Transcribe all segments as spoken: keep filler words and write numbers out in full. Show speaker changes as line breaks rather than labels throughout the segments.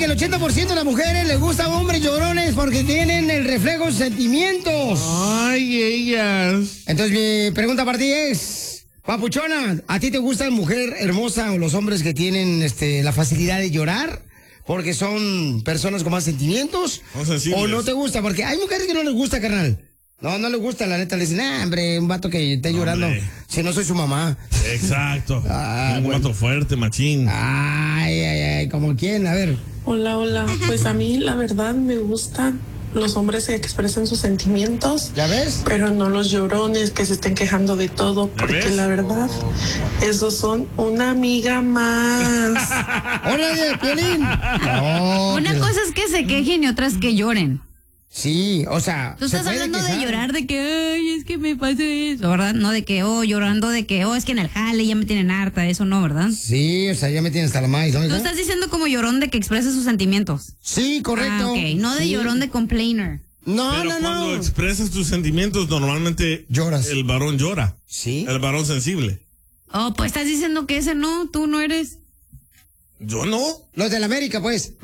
que el ochenta por ciento de las mujeres les gusta hombres llorones porque tienen el reflejo de sentimientos.
Ay, ellas.
Entonces mi pregunta para ti es, papuchona, ¿a ti te gusta la mujer hermosa o los hombres que tienen este, la facilidad de llorar? Porque son personas con más sentimientos. ¿O no te gusta? Porque hay mujeres que no les gusta, carnal. No, no les gusta, la neta. Le dicen, ah, hombre, un vato que esté llorando.
Hombre.
Si no soy su mamá.
Exacto.
Ah,
un
bueno.
vato fuerte, machín.
Ay, ay, ay, ¿como quién? A ver.
Hola, hola. Pues a mí, la verdad, me gustan los hombres que expresen sus sentimientos.
¿Ya ves?
Pero no los llorones que se estén quejando de todo. Porque
ves?
la verdad, esos son una amiga más.
¡Órale, Piolín! No,
Una
que-
cosa es que se quejen y otra es que lloren.
Sí, o sea...
Tú
se
estás
puede
hablando de
quejar.
llorar, de que, ay, es que me pasa eso, ¿verdad? No de que, oh, llorando de que, oh, es que en el jale ya me tienen harta, eso no, ¿verdad?
Sí, o sea, ya me tienes hasta la maíz, ¿no?
Tú estás diciendo como llorón de que expresa sus sentimientos.
Sí, correcto.
Ah, ok, no de
Sí.
llorón de complainer.
No,
Pero
no,
cuando
no.
expresas tus sentimientos, normalmente
Lloras.
el varón llora.
Sí.
El varón sensible.
Oh, pues estás diciendo que ese no, tú no eres.
Yo no.
Los de la América, pues.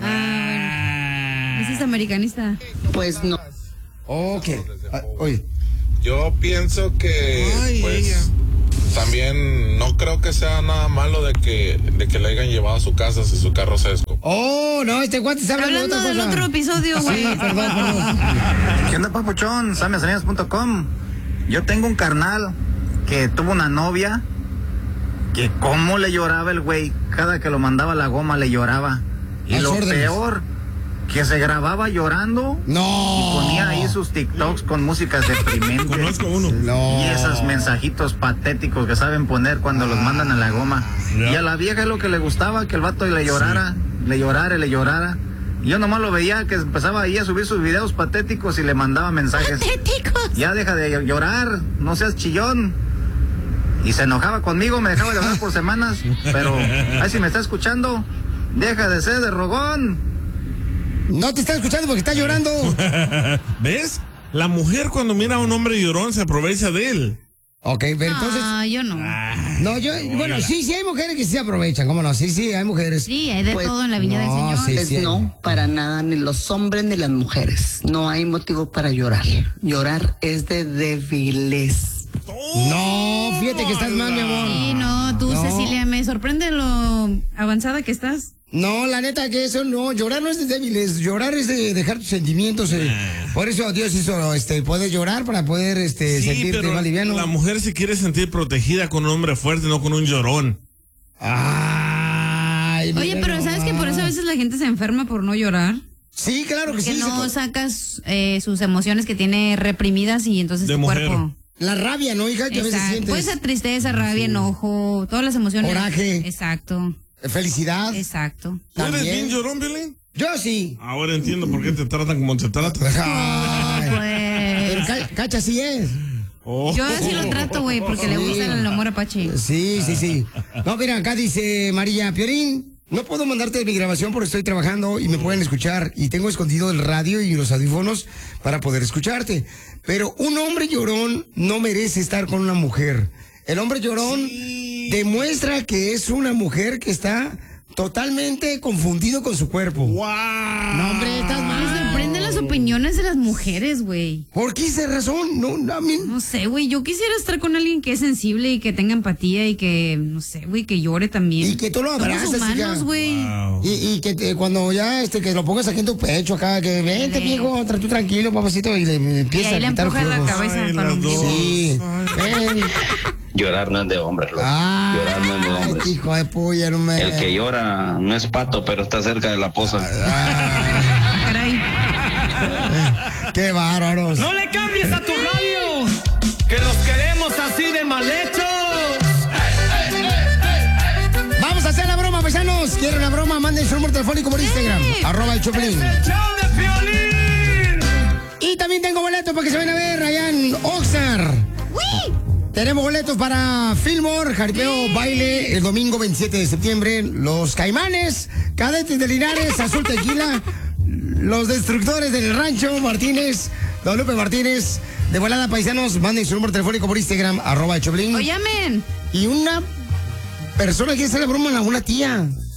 Ah, bueno. Ese es americanista.
Pues no.
Ok. Ah, oye.
Yo pienso que,
Ay,
pues,
ella.
también no creo que sea nada malo de que, de que le hayan llevado a su casa si su carro se descompuso.
Oh, no, este guante está hablando,
Hablando
de
del
otra cosa.
otro episodio, güey.
Sí, perdón, perdón.
¿Qué onda, papuchón? Samiasanidas punto com. Yo tengo un carnal que tuvo una novia que cómo le lloraba el güey. Cada que lo mandaba a la goma le lloraba. Y
Las
lo
órdenes.
peor, que se grababa llorando y
No.
ponía ahí sus TikToks con músicas deprimentes.
Conozco uno.
No.
Y esos mensajitos patéticos que saben poner cuando los mandan a la goma.
Ya.
Y a la vieja es lo que le gustaba, que el vato le llorara, le llorara, y le llorara. Y yo nomás lo veía que empezaba ahí a subir sus videos patéticos y le mandaba mensajes.
Patéticos.
Ya deja de llorar, no seas chillón. Y se enojaba conmigo, me dejaba de hablar por semanas. Pero, ay, si me está escuchando, deja de ser de rogón.
No te está escuchando porque está llorando.
¿Ves? La mujer cuando mira a un hombre llorón se aprovecha de él.
Ok, pero entonces...
Ah, yo no.
No, yo... Bueno, sí, sí hay mujeres que sí se aprovechan, ¿cómo no? Sí, sí, hay mujeres.
Sí, hay de
Pues,
todo en la viña
no,
del Señor.
sí.
Pues no, para nada, ni los hombres ni las mujeres. No hay motivo para llorar. Llorar es de débiles.
No, fíjate que estás mal, mi amor.
Sí, no, tú,
No.
Cecilia, me sorprende lo avanzada que estás.
No, la neta que eso no, llorar no es de débiles, llorar es de dejar tus sentimientos. eh. Por eso Dios hizo, este, poder llorar para poder, este,
Sí,
sentirte
pero
más liviano.
la mujer se quiere sentir protegida con un hombre fuerte, no con un llorón.
Ay,
Oye,
mira
pero ¿sabes que por eso a
nomás.
veces la gente se enferma por no llorar?
Sí, claro que
Porque
sí.
no
se-
sacas eh, sus emociones que tiene reprimidas y entonces
De
tu
mujer.
cuerpo...
La rabia, ¿no, hija? Que a veces
Exacto.
sientes
Puede ser tristeza, rabia, enojo, todas las emociones.
Coraje.
Exacto,
felicidad.
exacto.
¿Tú eres
También.
bien llorón, Belén?
Yo sí.
Ahora entiendo por qué te tratan como te tratan.
Ay, pero
Pues...
ca- cacha sí es.
Oh.
Yo así lo trato, güey, porque le gusta el amor apache.
Sí, sí, sí. No, mira, acá dice María Piorín, no puedo mandarte mi grabación porque estoy trabajando y me pueden escuchar. Y tengo escondido el radio y los audífonos para poder escucharte. Pero un hombre llorón no merece estar con una mujer. El hombre llorón demuestra que es una mujer que está totalmente confundido con su cuerpo.
¡Wow!
No, hombre, estás
Me
mal.
sorprenden las opiniones de las mujeres, güey.
¿Por qué esa razón? No, no, a mí...
No sé, güey, yo quisiera estar con alguien que es sensible y que tenga empatía y que, no sé, güey, que llore también.
Y que tú lo abrazas,
Somos humanos,
hija.
güey.
Wow.
Y, y que te- cuando ya este que lo pongas aquí en tu pecho acá, que vente,
Sí.
viejo, tra- tú tranquilo, papacito, y le
Y
empieza
ahí
a
le
quitar
empuja la
juegos.
cabeza
Ay,
para
las
un
dos.
Sí. Ven.
Llorar no es de hombres, loco.
Ah,
Llorar no es de hombres.
hijo de puya, no me...
El que llora no es pato, pero está cerca de la poza.
Ah,
Caray.
qué bárbaros.
¡No le cambies a tu radio! ¡Que los queremos así de mal hechos!
Vamos a hacer la broma, paisanos. ¿Quieren la broma? Manden su número telefónico por Instagram, arroba el Choplin.
¡El show de Piolín!
Y también tengo boletos para que se vayan a ver allá en Oxnard. Tenemos boletos para Fillmore, Jaripeo Baile, el domingo veintisiete de septiembre. Los Caimanes, Cadetes de Linares, Azul Tequila, los Destructores del Rancho Martínez, Don Lupe Martínez. De volada, paisanos, manden su número telefónico por Instagram, arroba el Choplin.
O llamen.
Y una persona que hace la broma a una tía.